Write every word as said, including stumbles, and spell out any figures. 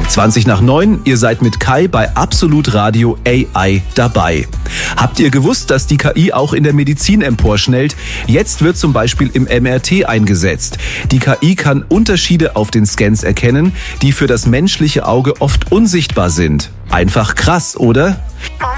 zwanzig nach neun, ihr seid mit Kai bei Absolut Radio A I dabei. Habt ihr gewusst, dass die K I auch in der Medizin emporschnellt? Jetzt wird zum Beispiel im M R T eingesetzt. Die K I kann Unterschiede auf den Scans erkennen, die für das menschliche Auge oft unsichtbar sind. Einfach krass, oder?